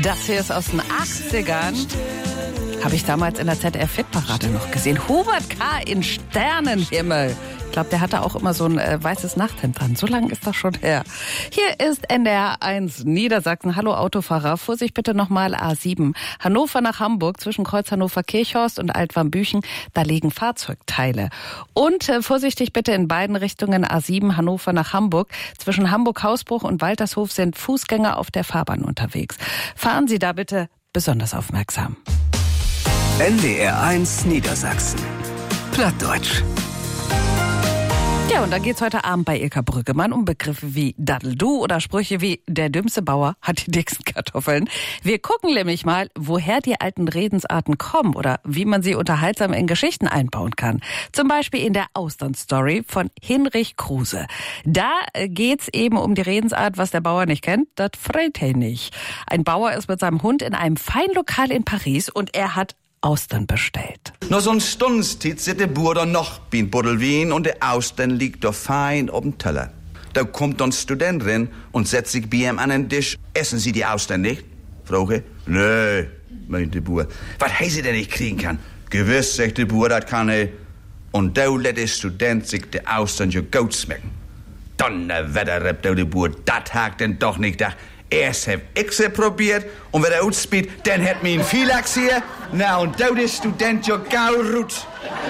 Das hier ist aus den 80ern. Habe ich damals in der ZDF-Hitparade noch gesehen. Hubert K. in Sternenhimmel. Ich glaube, der hatte auch immer so ein weißes Nachthemd dran. So lange ist das schon her. Hier ist NDR 1 Niedersachsen. Hallo Autofahrer. Vorsicht bitte nochmal A7. Hannover nach Hamburg zwischen Kreuz Hannover-Kirchhorst und Altwarmbüchen. Da liegen Fahrzeugteile. Und vorsichtig bitte in beiden Richtungen A7 Hannover nach Hamburg. Zwischen Hamburg-Hausbruch und Waltershof sind Fußgänger auf der Fahrbahn unterwegs. Fahren Sie da bitte besonders aufmerksam. NDR 1 Niedersachsen. Plattdeutsch. Ja, und da geht's heute Abend bei Ilka Brüggemann um Begriffe wie Daddeldu oder Sprüche wie der dümmste Bauer hat die dicksten Kartoffeln. Wir gucken nämlich mal, woher die alten Redensarten kommen oder wie man sie unterhaltsam in Geschichten einbauen kann. Zum Beispiel in der Austern-Story von Hinrich Kruse. Da geht's eben um die Redensart, was der Bauer nicht kennt, das freit er nicht. Ein Bauer ist mit seinem Hund in einem Feinlokal in Paris und er hat Austern bestellt. Nur so ein Stundenstiet sitzt der Bur da noch wie ein Buddel Wien und der Austern liegt da fein auf dem Teller. Da kommt dann Student rein und setzt sich bei ihm an den Tisch. Essen Sie die Austern nicht? Frage. Nö, meint der Bur. Was heißt Sie denn nicht kriegen kann? Gewiss, sagt der Bur, das kann er. Und da lässt der Student sich die Austern ja gut schmecken. Donnerwetter, rappt der Bur, das hakt denn doch nicht da. Erst hab ich sie probiert und wenn er ausspielt, dann hat mir ein Vielachs hier. Na, und da der Student ja gaurut.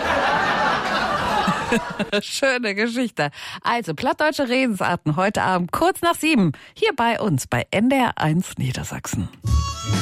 Schöne Geschichte. Also, plattdeutsche Redensarten heute Abend kurz nach 7. Hier bei uns bei NDR 1 Niedersachsen.